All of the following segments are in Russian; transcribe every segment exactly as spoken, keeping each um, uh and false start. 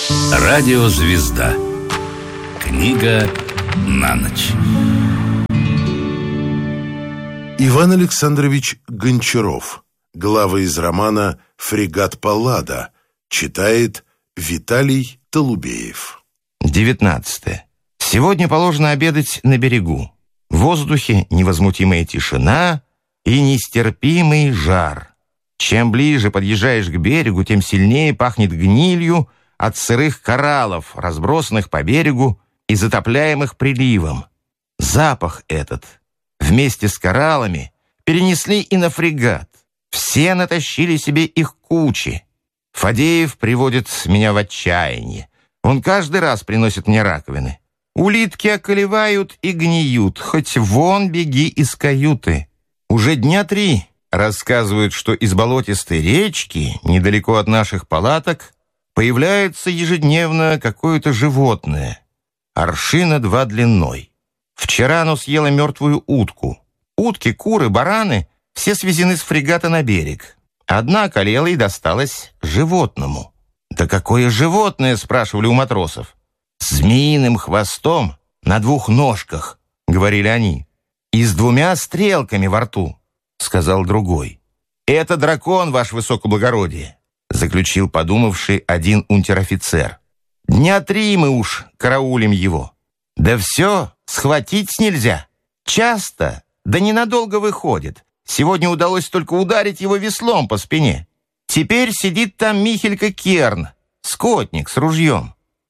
Радиозвезда. Книга на ночь. Иван Александрович Гончаров. Главы из романа «Фрегат Паллада». Читает Виталий Толубеев. девятнадцатое. Сегодня положено обедать на берегу. В воздухе невозмутимая тишина и нестерпимый жар. Чем ближе подъезжаешь к берегу, тем сильнее пахнет гнилью от сырых кораллов, разбросанных по берегу и затопляемых приливом. Запах этот вместе с кораллами перенесли и на фрегат. Все натащили себе их кучи. Фадеев приводит меня в отчаяние. Он каждый раз приносит мне раковины. Улитки околевают и гниют, хоть вон беги из каюты. Уже дня три рассказывают, что из болотистой речки, недалеко от наших палаток, появляется ежедневно какое-то животное, аршина два длиной. Вчера оно съело мертвую утку. Утки, куры, бараны все свезены с фрегата на берег. Одна околела и досталась животному. «Да какое животное?» — спрашивали у матросов. «С змеиным хвостом на двух ножках», — говорили они, «и с двумя стрелками во рту», — сказал другой. «Это дракон, ваше высокоблагородие», — заключил подумавший один унтер-офицер. «Дня три мы уж караулим его. Да все, схватить нельзя. Часто, да ненадолго выходит. Сегодня удалось только ударить его веслом по спине. Теперь сидит там Михелька Керн, скотник с ружьем».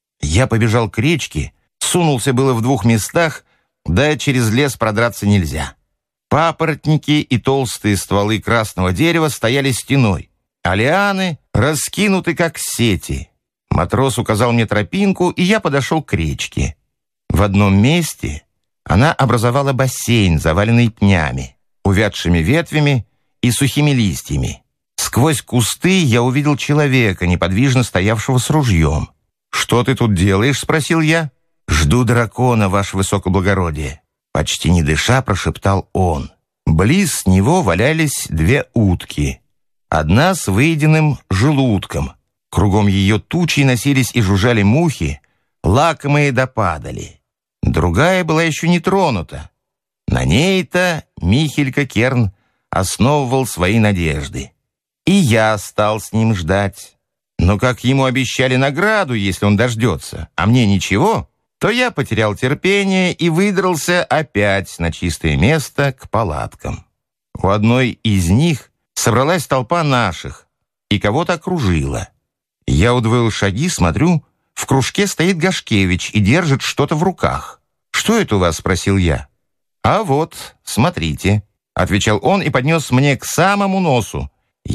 Я побежал к речке, сунулся было в двух местах, да через лес продраться нельзя. Папоротники и толстые стволы красного дерева стояли стеной, а лианы раскинуты, как сети. Матрос указал мне тропинку, и я подошел к речке. В одном месте она образовала бассейн, заваленный пнями, увядшими ветвями и сухими листьями. Сквозь кусты я увидел человека, неподвижно стоявшего с ружьем. «Что ты тут делаешь?» — спросил я. «Жду дракона, ваше высокоблагородие», — почти не дыша прошептал он. Близ него валялись две утки. Одна с выеденным желудком. Кругом ее тучей носились и жужжали мухи, лакомые да падали. Другая была еще не тронута. На ней-то Михелька Керн основывал свои надежды. И я стал с ним ждать. Но как ему обещали награду, если он дождется, а мне ничего, то я потерял терпение и выдрался опять на чистое место к палаткам. У одной из них собралась толпа наших и кого-то окружила. Я удвоил шаги, смотрю, в кружке стоит Гашкевич и держит что-то в руках. «Что это у вас?» — спросил я. «А вот, смотрите», — отвечал он и поднес мне к самому носу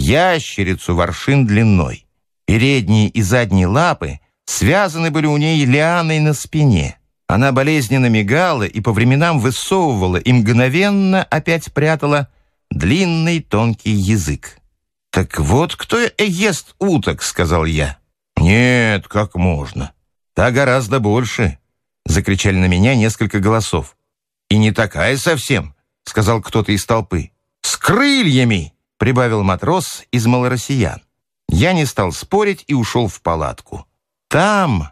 ящерицу в аршин длиной. Передние и задние лапы связаны были у ней лианой на спине. Она болезненно мигала и по временам высовывала и мгновенно опять прятала длинный тонкий язык. «Так вот кто ест уток», — сказал я. «Нет, как можно? Та гораздо больше», — закричали на меня несколько голосов. «И не такая совсем», — сказал кто-то из толпы. «С крыльями», — прибавил матрос из малороссиян. Я не стал спорить и ушел в палатку. Там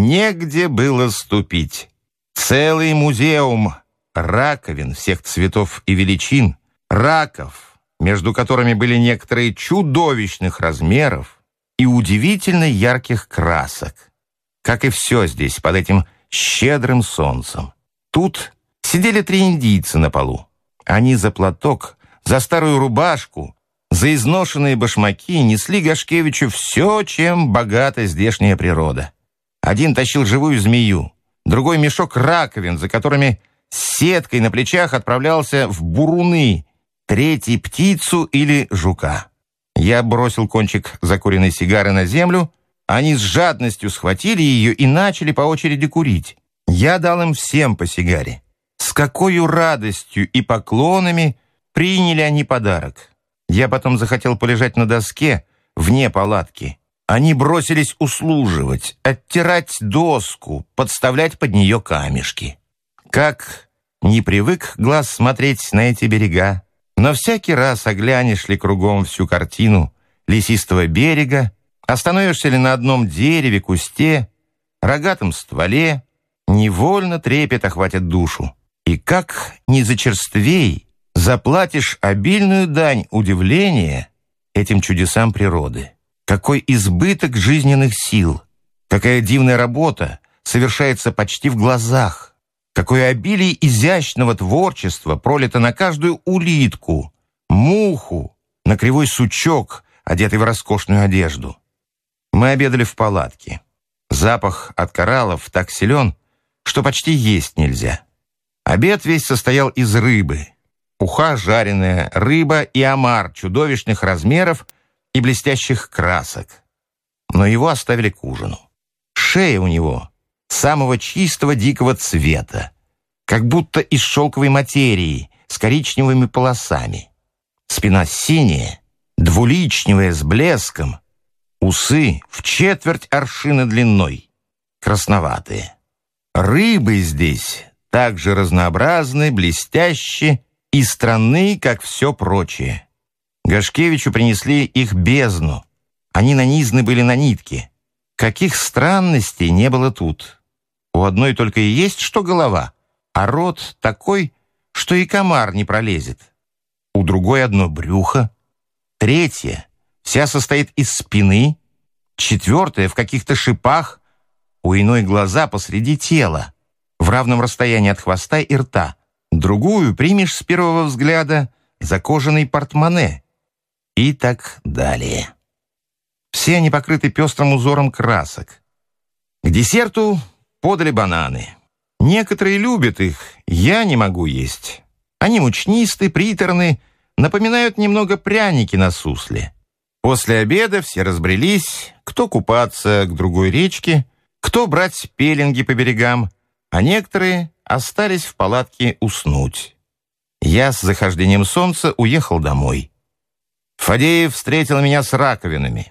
негде было ступить. Целый музеум раковин всех цветов и величин, раков, между которыми были некоторые чудовищных размеров и удивительно ярких красок. Как и все здесь под этим щедрым солнцем. Тут сидели три индийца на полу. Они за платок, за старую рубашку, за изношенные башмаки несли Гашкевичу все, чем богата здешняя природа. Один тащил живую змею, другой мешок раковин, за которыми с сеткой на плечах отправлялся в буруны, третий птицу или жука. Я бросил кончик закуренной сигары на землю, они с жадностью схватили ее и начали по очереди курить. Я дал им всем по сигаре. С какой радостью и поклонами приняли они подарок. Я потом захотел полежать на доске вне палатки. Они бросились услуживать, оттирать доску, подставлять под нее камешки. Как не привык глаз смотреть на эти берега, но всякий раз оглянешь ли кругом всю картину лесистого берега, Остановишься ли на одном дереве, кусте, рогатом стволе, невольно трепет охватит душу. И как ни зачерствей, заплатишь обильную дань удивления этим чудесам природы. Какой избыток жизненных сил, какая дивная работа совершается почти в глазах, какое обилие изящного творчества пролито на каждую улитку, муху, на кривой сучок, одетый в роскошную одежду. Мы обедали в палатке. Запах от кораллов так силен, что почти есть нельзя. Обед весь состоял из рыбы. Уха жареная, рыба и омар чудовищных размеров и блестящих красок. Но его оставили к ужину. Шея у него самого чистого дикого цвета, как будто из шелковой материи с коричневыми полосами. Спина синяя, двуличневая с блеском, усы в четверть аршина длиной, красноватые. Рыбы здесь также разнообразны, блестящие и странны, как все прочее. Гашкевичу принесли их бездну. Они нанизаны были на нитки. Каких странностей не было тут. У одной только и есть что голова, а рот такой, что и комар не пролезет. У другой одно брюхо, третья вся состоит из спины, четвертая в каких-то шипах, у иной глаза посреди тела, в равном расстоянии от хвоста и рта. Другую примешь с первого взгляда за кожаный портмоне. И так далее. Все они покрыты пестрым узором красок. К десерту подали бананы. Некоторые любят их, я не могу есть. Они мучнисты, приторны, напоминают немного пряники на сусле. После обеда все разбрелись, кто купаться к другой речке, кто брать пеленги по берегам, а некоторые остались в палатке уснуть. Я с захождением солнца уехал домой. Фадеев встретил меня с раковинами.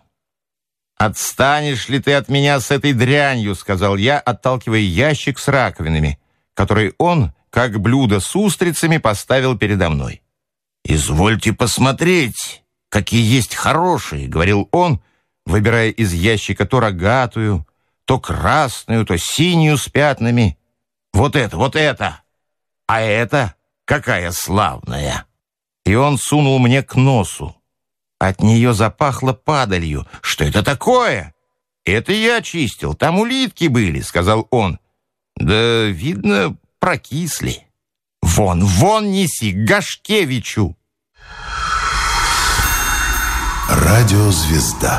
«Отстанешь ли ты от меня с этой дрянью?» — сказал я, отталкивая ящик с раковинами, который он, как блюдо с устрицами, поставил передо мной. «Извольте посмотреть, какие есть хорошие», — говорил он, выбирая из ящика то рогатую, то красную, то синюю с пятнами. «Вот это, вот это! А это какая славная!» И он сунул мне к носу. От нее запахло падалью. «Что это такое?» «Это я чистил, там улитки были», — сказал он. «Да, видно, прокисли». «Вон, вон неси, к Гашкевичу!» Радиозвезда.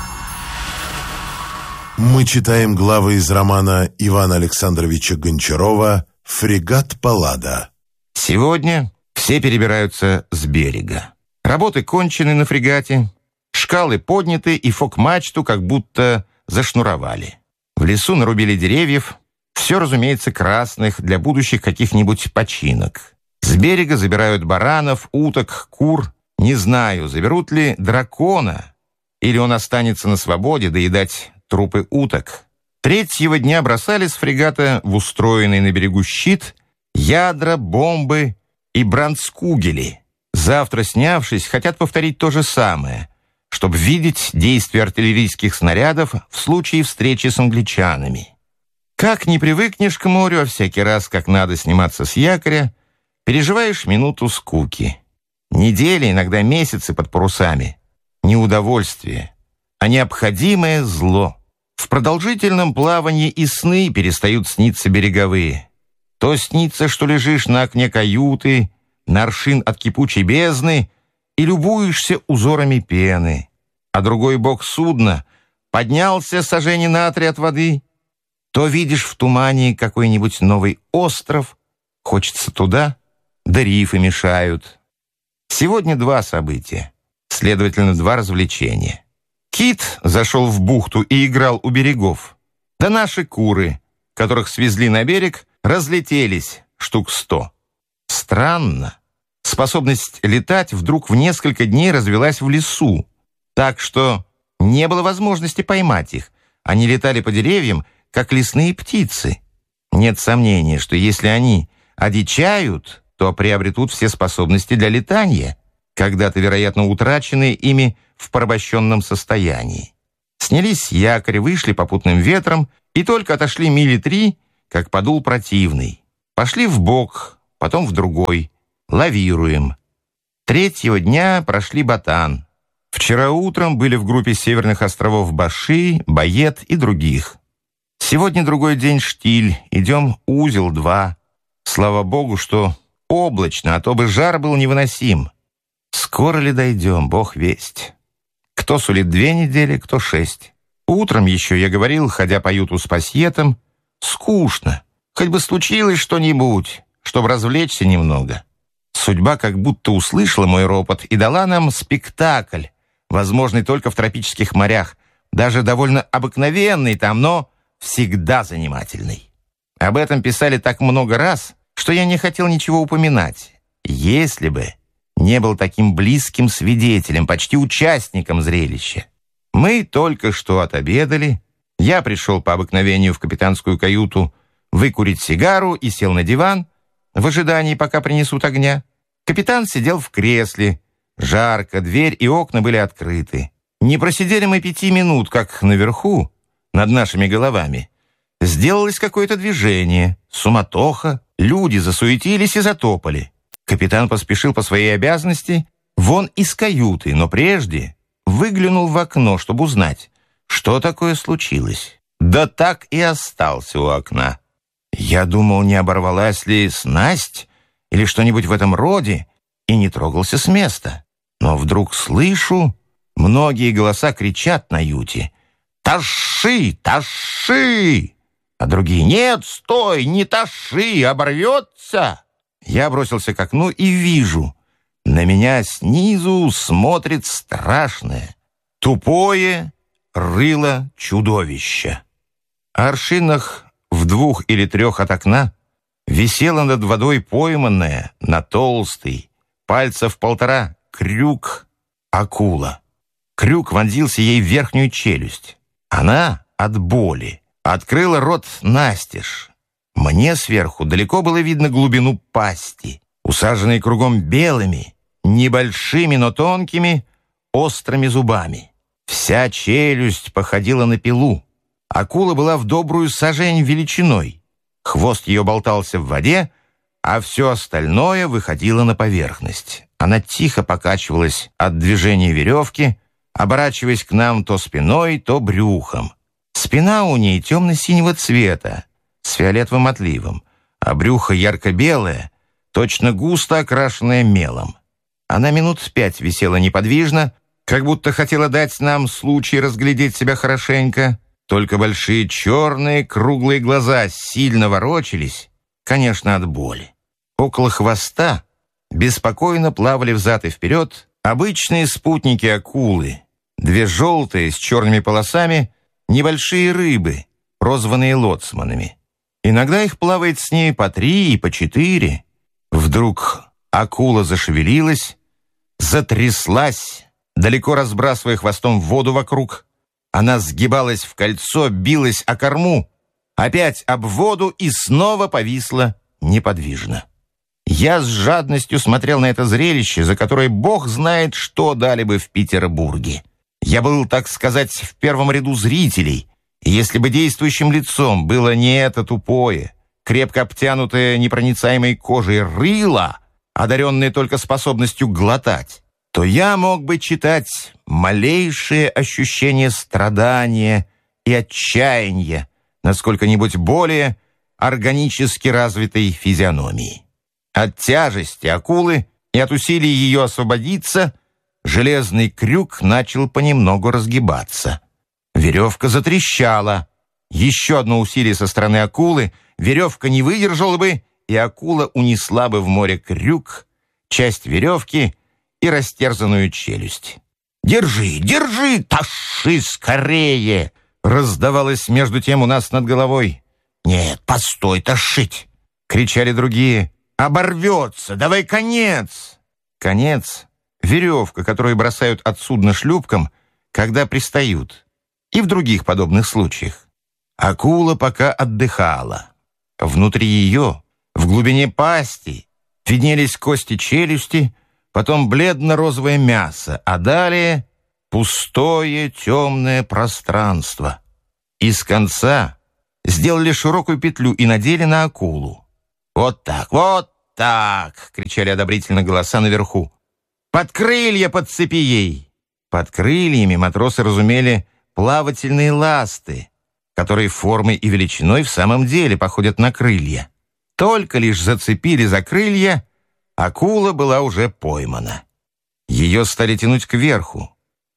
Мы читаем главы из романа Ивана Александровича Гончарова «Фрегат Паллада». Сегодня все перебираются с берега. Работы кончены на фрегате, шкалы подняты и фок-мачту как будто зашнуровали. В лесу нарубили деревьев, все, разумеется, красных для будущих каких-нибудь починок. С берега забирают баранов, уток, кур. Не знаю, заберут ли дракона, или он останется на свободе доедать трупы уток. Третьего дня бросали с фрегата в устроенный на берегу щит ядра, бомбы и брандскугели. Завтра, снявшись, хотят повторить то же самое, чтобы видеть действие артиллерийских снарядов в случае встречи с англичанами. Как не привыкнешь к морю, а всякий раз, как надо сниматься с якоря, переживаешь минуту скуки. Недели, иногда месяцы под парусами. Не удовольствие, а необходимое зло. В продолжительном плавании и сны перестают сниться береговые. То снится, что лежишь на окне каюты, на аршин от кипучей бездны и любуешься узорами пены, а другой бок судна поднялся сажени на три от воды. То видишь в тумане какой-нибудь новый остров, хочется туда, да рифы мешают. Сегодня два события, следовательно, два развлечения. Кит зашел в бухту и играл у берегов, да наши куры, которых свезли на берег, разлетелись штук сто. Странно. Способность летать вдруг в несколько дней развилась в лесу, так что не было возможности поймать их. Они летали по деревьям, как лесные птицы. Нет сомнения, что если они одичают, то приобретут все способности для летания, когда-то, вероятно, утраченные ими в порабощенном состоянии. Снялись якорь, вышли попутным ветром и только отошли мили три, как подул противный. Пошли в бок, потом в другой. Лавируем. Третьего дня прошли Батан. Вчера утром были в группе северных островов Баши, Бает и других. Сегодня другой день штиль. Идем узел два. Слава богу, что облачно, а то бы жар был невыносим. Скоро ли дойдем, бог весть. Кто сулит две недели, кто шесть. Утром еще я говорил, ходя по юту с пасьетом, скучно. Хоть бы случилось что-нибудь, чтобы развлечься немного. Судьба как будто услышала мой ропот и дала нам спектакль, возможный только в тропических морях, даже довольно обыкновенный там, но всегда занимательный. Об этом писали так много раз, что я не хотел ничего упоминать. Если бы не был таким близким свидетелем, почти участником зрелища. Мы только что отобедали, я пришел по обыкновению в капитанскую каюту выкурить сигару и сел на диван в ожидании, пока принесут огня. Капитан сидел в кресле, жарко, дверь и окна были открыты. Не просидели мы пяти минут, как наверху, над нашими головами, сделалось какое-то движение, суматоха, люди засуетились и затопали. Капитан поспешил по своей обязанности вон из каюты, но прежде выглянул в окно, чтобы узнать, что такое случилось. Да так и остался у окна. Я думал, не оборвалась ли снасть или что-нибудь в этом роде, и не трогался с места. Но вдруг слышу, многие голоса кричат на юте: «Таши! Таши!» А другие: «Нет, стой, не таши, оборвется!» Я бросился к окну и вижу, на меня снизу смотрит страшное, тупое рыло чудовища. А аршинах в двух или трех от окна висела над водой пойманная на толстый, пальцев полтора, крюк акула. Крюк вонзился ей в верхнюю челюсть. Она от боли открыла рот настежь. Мне сверху далеко было видно глубину пасти, усаженной кругом белыми, небольшими, но тонкими, острыми зубами. Вся челюсть походила на пилу. Акула была в добрую сажень величиной. Хвост ее болтался в воде, а все остальное выходило на поверхность. Она тихо покачивалась от движения веревки, оборачиваясь к нам то спиной, то брюхом. Спина у ней темно-синего цвета, с фиолетовым отливом, а брюхо ярко-белое, точно густо окрашенное мелом. Она минут пять висела неподвижно, как будто хотела дать нам случай разглядеть себя хорошенько. Только большие черные круглые глаза сильно ворочались, конечно, от боли. Около хвоста беспокойно плавали взад и вперед обычные спутники акулы, две желтые с черными полосами небольшие рыбы, прозванные лоцманами. Иногда их плавает с ней по три и по четыре. Вдруг акула зашевелилась, затряслась, далеко разбрасывая хвостом воду вокруг. Она сгибалась в кольцо, билась о корму, опять об воду и снова повисла неподвижно. Я с жадностью смотрел на это зрелище, за которое бог знает, что дали бы в Петербурге. Я был, так сказать, в первом ряду зрителей, и если бы действующим лицом было не это тупое, крепко обтянутое непроницаемой кожей рыло, одаренное только способностью глотать, то я мог бы читать малейшее ощущение страдания и отчаяния на сколько-нибудь более органически развитой физиономии. От тяжести акулы и от усилий ее освободиться железный крюк начал понемногу разгибаться. Веревка затрещала. Еще одно усилие со стороны акулы, веревка не выдержала бы, и акула унесла бы в море крюк, часть веревки и растерзанную челюсть. «Держи, держи, тащи скорее!» раздавалось между тем у нас над головой. «Нет, постой, тащить!» — кричали другие. «Оборвется, давай конец!» Конец — веревка, которую бросают от судна шлюпкам, когда пристают, и в других подобных случаях. Акула пока отдыхала. Внутри ее, в глубине пасти, виднелись кости челюсти, потом бледно-розовое мясо, а далее пустое темное пространство. Из конца сделали широкую петлю и надели на акулу. «Вот так, вот так!» — кричали одобрительно голоса наверху. «Под крылья подцепи ей!» Под крыльями матросы разумели плавательные ласты, которые формой и величиной в самом деле походят на крылья. Только лишь зацепили за крылья, акула была уже поймана. Ее стали тянуть кверху.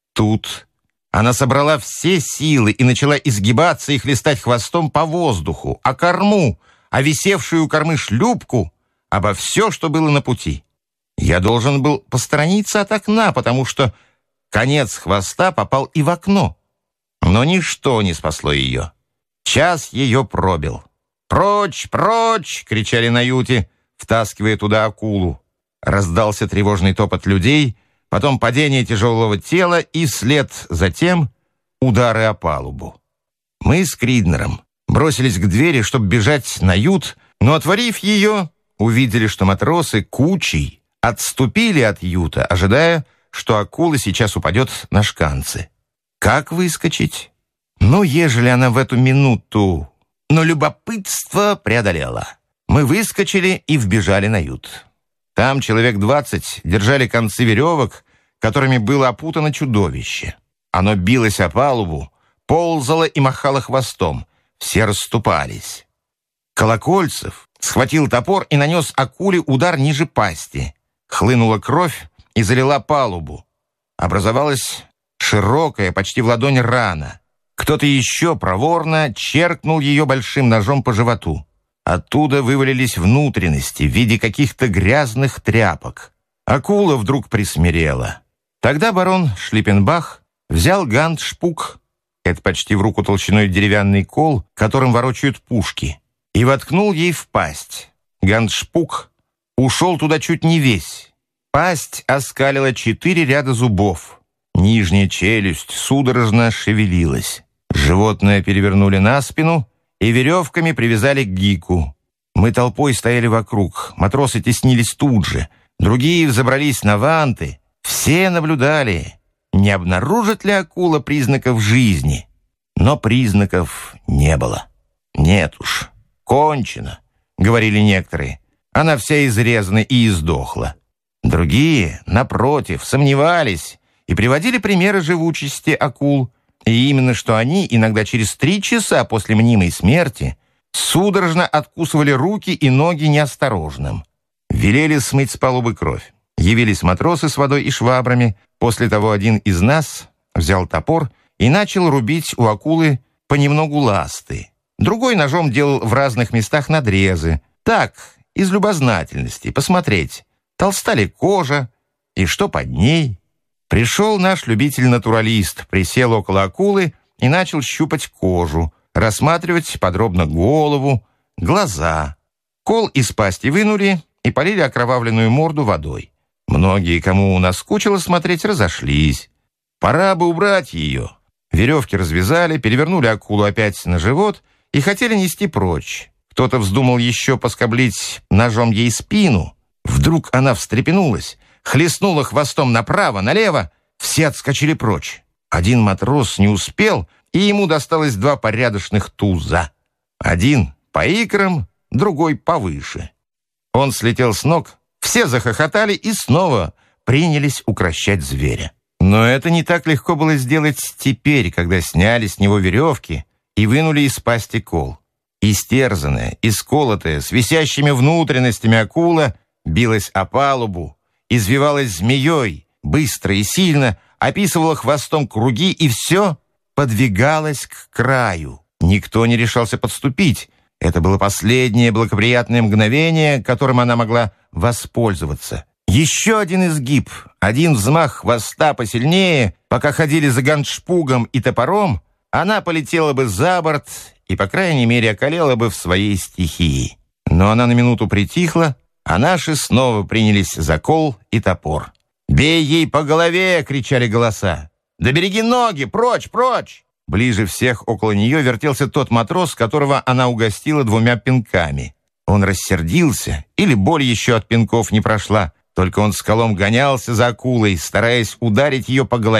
Тут она собрала все силы и начала изгибаться и хлестать хвостом по воздуху, о корму, о висевшую у кормы шлюпку, обо все, что было на пути. Я должен был посторониться от окна, потому что конец хвоста попал и в окно. Но ничто не спасло ее. Час ее пробил. «Прочь, прочь!» — кричали на юте, втаскивая туда акулу. Раздался тревожный топот людей, потом падение тяжелого тела и вслед за тем удары о палубу. Мы с Криднером бросились к двери, чтобы бежать на ют, но, отворив ее, увидели, что матросы кучей отступили от юта, ожидая, что акула сейчас упадет на шканцы. Как выскочить? Ну, ежели она в эту минуту... Но любопытство преодолело. Мы выскочили и вбежали на ют. Там человек двадцать держали концы веревок, которыми было опутано чудовище. Оно билось о палубу, ползало и махало хвостом. Все расступались. Колокольцев схватил топор и нанес акуле удар ниже пасти. Хлынула кровь и залила палубу. Образовалась широкая, почти в ладонь рана. Кто-то еще проворно черкнул ее большим ножом по животу. Оттуда вывалились внутренности в виде каких-то грязных тряпок. Акула вдруг присмирела. Тогда барон Шлиппенбах взял гандшпук, это почти в руку толщиной деревянный кол, которым ворочают пушки, и воткнул ей в пасть. Гандшпук ушел туда чуть не весь. Пасть оскалила четыре ряда зубов. Нижняя челюсть судорожно шевелилась. Животное перевернули на спину и веревками привязали к гику. Мы толпой стояли вокруг, матросы теснились тут же, другие взобрались на ванты. Все наблюдали, не обнаружит ли акула признаков жизни. Но признаков не было. «Нет уж, кончено», — говорили некоторые. «Она вся изрезана и издохла». Другие, напротив, сомневались и приводили примеры живучести акул, и именно что они иногда через три часа после мнимой смерти судорожно откусывали руки и ноги неосторожным. Велели смыть с палубы кровь. Явились матросы с водой и швабрами. После того один из нас взял топор и начал рубить у акулы понемногу ласты. Другой ножом делал в разных местах надрезы. Так, из любознательности, посмотреть, толста ли кожа и что под ней. Пришел наш любитель-натуралист, присел около акулы и начал щупать кожу, рассматривать подробно голову, глаза. Кол из пасти вынули и полили окровавленную морду водой. Многие, кому наскучило смотреть, разошлись. Пора бы убрать ее. Веревки развязали, перевернули акулу опять на живот и хотели нести прочь. Кто-то вздумал еще поскоблить ножом ей спину. Вдруг она встрепенулась, хлестнула хвостом направо, налево, все отскочили прочь. Один матрос не успел, и ему досталось два порядочных туза. Один по икрам, другой повыше. Он слетел с ног, все захохотали и снова принялись укрощать зверя. Но это не так легко было сделать теперь, когда сняли с него веревки и вынули из пасти кол. Истерзанная, исколотая, с висящими внутренностями акула билась о палубу, извивалась змеей, быстро и сильно, описывала хвостом круги и все подвигалось к краю. Никто не решался подступить. Это было последнее благоприятное мгновение, которым она могла воспользоваться. Еще один изгиб, один взмах хвоста посильнее, пока ходили за гандшпугом и топором, она полетела бы за борт и, по крайней мере, околела бы в своей стихии. Но она на минуту притихла, а наши снова принялись за кол и топор. «Бей ей по голове!» — кричали голоса. «Да береги ноги! Прочь, прочь!» Ближе всех около нее вертелся тот матрос, которого она угостила двумя пинками. Он рассердился, или боль еще от пинков не прошла, только он с колом гонялся за акулой, стараясь ударить ее по голове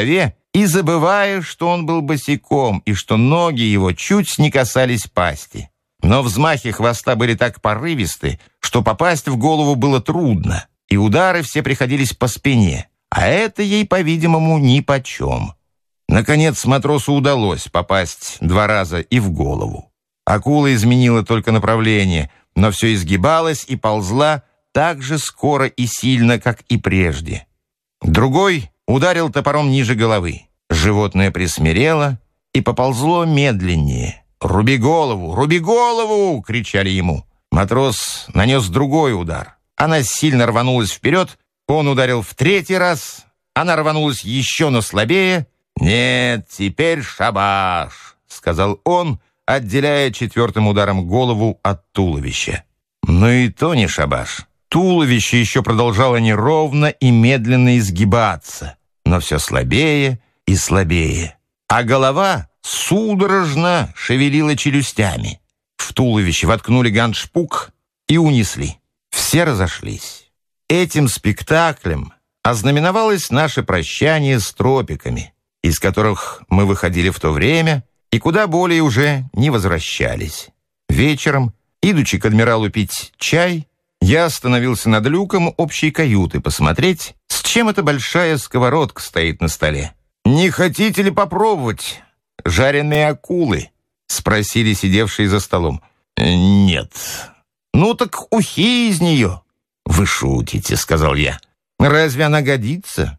и забывая, что он был босиком и что ноги его чуть не касались пасти. Но взмахи хвоста были так порывисты, что попасть в голову было трудно, и удары все приходились по спине, а это ей, по-видимому, нипочем. Наконец матросу удалось попасть два раза и в голову. Акула изменила только направление, но все изгибалась и ползла так же скоро и сильно, как и прежде. Другой ударил топором ниже головы. Животное присмирело и поползло медленнее. «Руби голову! Руби голову!» — кричали ему. Матрос нанес другой удар. Она сильно рванулась вперед, он ударил в третий раз. Она рванулась еще, но слабее. «Нет, теперь шабаш!» — сказал он, отделяя четвертым ударом голову от туловища. Но и то не шабаш. Туловище еще продолжало неровно и медленно изгибаться, но все слабее и слабее. А голова судорожно шевелила челюстями. В туловище воткнули ганшпук и унесли. Все разошлись. Этим спектаклем ознаменовалось наше прощание с тропиками, из которых мы выходили в то время и куда более уже не возвращались. Вечером, идучи к адмиралу пить чай, я остановился над люком общей каюты посмотреть, с чем эта большая сковородка стоит на столе. «Не хотите ли попробовать жареные акулы?» — спросили сидевшие за столом. «Нет». «Ну так ухи из нее». «Вы шутите», — сказал я. «Разве она годится?»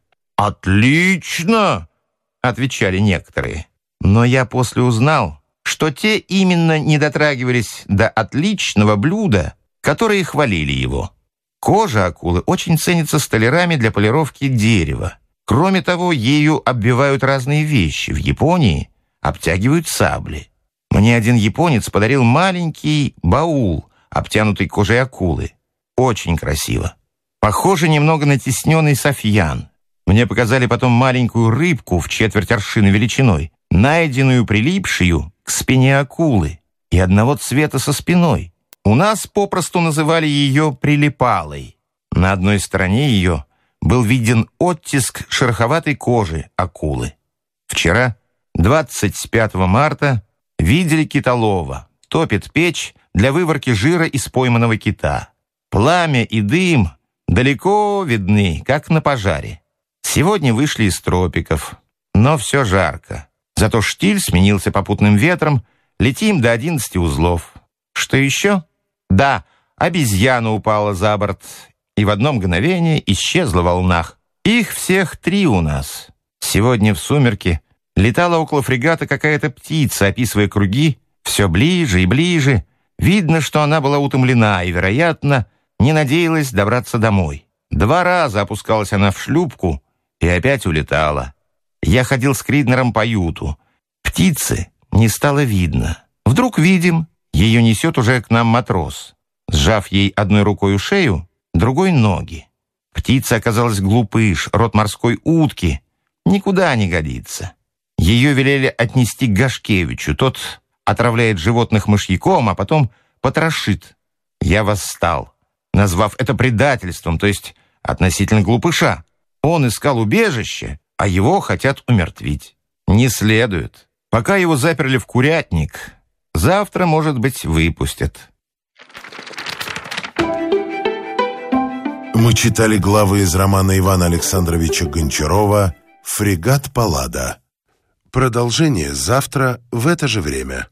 «Отлично», — отвечали некоторые. Но я после узнал, что те именно не дотрагивались до отличного блюда, которые хвалили его. Кожа акулы очень ценится столярами для полировки дерева. Кроме того, ею оббивают разные вещи. В Японии обтягивают сабли. Мне один японец подарил маленький баул, обтянутый кожей акулы. Очень красиво. Похоже немного на тисненный софьян. Мне показали потом маленькую рыбку в четверть аршина величиной, найденную прилипшую к спине акулы и одного цвета со спиной. У нас попросту называли ее прилипалой. На одной стороне ее был виден оттиск шероховатой кожи акулы. Вчера, двадцать пятого марта, видели китолова. Топит печь для выварки жира из пойманного кита. Пламя и дым далеко видны, как на пожаре. Сегодня вышли из тропиков, но все жарко. Зато штиль сменился попутным ветром, летим до одиннадцати узлов. Что еще? Да, обезьяна упала за борт и в одно мгновение исчезла в волнах. Их всех три у нас. Сегодня в сумерки летала около фрегата какая-то птица, описывая круги, все ближе и ближе. Видно, что она была утомлена и, вероятно, не надеялась добраться домой. Два раза опускалась она в шлюпку и опять улетала. Я ходил с Криднером по юту. Птицы не стало видно. Вдруг видим, ее несет уже к нам матрос, сжав ей одной рукой шею, другой ноги. Птица оказалась глупыш, род морской утки, никуда не годится. Ее велели отнести к Гашкевичу, тот отравляет животных мышьяком, а потом потрошит. Я восстал, назвав это предательством, то есть относительно глупыша. Он искал убежище, а его хотят умертвить. Не следует. Пока его заперли в курятник, завтра, может быть, выпустят. Мы читали главы из романа Ивана Александровича Гончарова «Фрегат Паллада». Продолжение завтра в это же время.